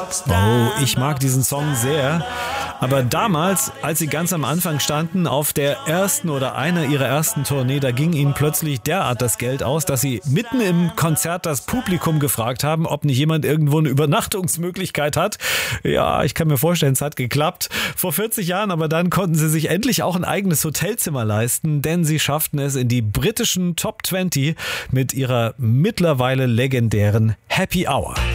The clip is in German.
Oh, ich mag diesen Song sehr. Aber damals, als sie ganz am Anfang standen, auf der ersten oder einer ihrer ersten Tournee, da ging ihnen plötzlich derart das Geld aus, dass sie mitten im Konzert das Publikum gefragt haben, ob nicht jemand irgendwo eine Übernachtungsmöglichkeit hat. Ja, ich kann mir vorstellen, es hat geklappt. Vor 40 Jahren, aber dann konnten sie sich endlich auch ein eigenes Hotelzimmer leisten, denn sie schafften es in die britischen Top 20 mit ihrer mittlerweile legendären Happy Hour.